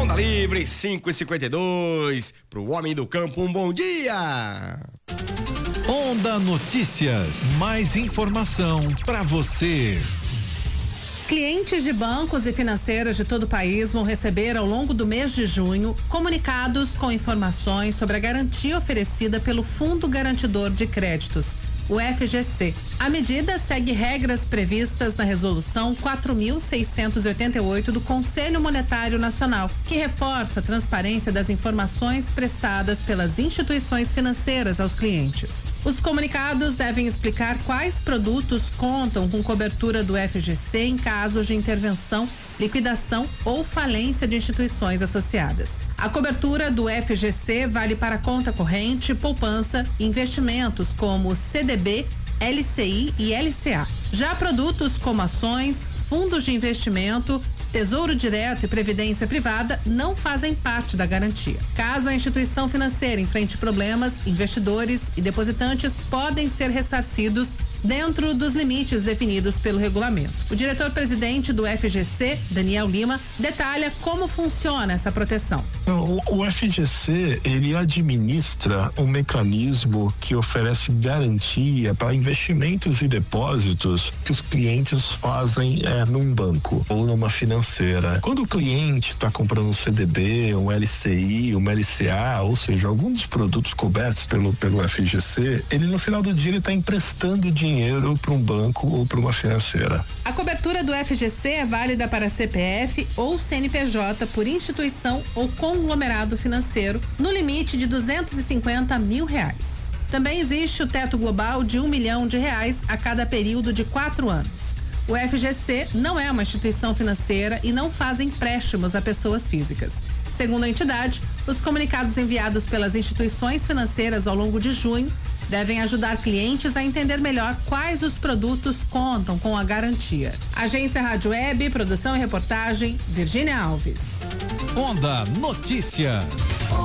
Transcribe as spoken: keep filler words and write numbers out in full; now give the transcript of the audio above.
Onda Livre, cinco e cinquenta e dois. Pro homem do campo, um bom dia. Onda Notícias. Mais informação para você. Clientes de bancos e financeiras de todo o país vão receber ao longo do mês de junho comunicados com informações sobre a garantia oferecida pelo Fundo Garantidor de Créditos, o F G C. A medida segue regras previstas na Resolução quatro mil seiscentos e oitenta e oito do Conselho Monetário Nacional, que reforça a transparência das informações prestadas pelas instituições financeiras aos clientes. Os comunicados devem explicar quais produtos contam com cobertura do F G C em casos de intervenção, liquidação ou falência de instituições associadas. A cobertura do F G C vale para conta corrente, poupança e investimentos como C D B, L C I e L C A. Já produtos como ações, fundos de investimento, Tesouro Direto e Previdência Privada não fazem parte da garantia. Caso a instituição financeira enfrente problemas, investidores e depositantes podem ser ressarcidos dentro dos limites definidos pelo regulamento. O diretor-presidente do F G C, Daniel Lima, detalha como funciona essa proteção. O, o F G C, ele administra um mecanismo que oferece garantia para investimentos e depósitos que os clientes fazem é, num banco ou numa financeira. Quando o cliente está comprando um C D B, um L C I, uma L C A, ou seja, algum dos produtos cobertos pelo, pelo F G C, ele no final do dia ele está emprestando dinheiro para um banco ou para uma financeira. A cobertura do F G C é válida para C P F ou C N P J por instituição ou conglomerado financeiro no limite de duzentos e cinquenta mil reais. Também existe o teto global de um milhão de reais a cada período de quatro anos. O F G C não é uma instituição financeira e não faz empréstimos a pessoas físicas. Segundo a entidade, os comunicados enviados pelas instituições financeiras ao longo de junho devem ajudar clientes a entender melhor quais os produtos contam com a garantia. Agência Rádio Web, produção e reportagem, Virgínia Alves. Onda Notícias.